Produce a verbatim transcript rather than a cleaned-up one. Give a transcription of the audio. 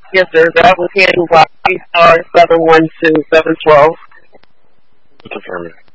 Yes, sir. That was handled by star seven one two seven twelve. Affirmative.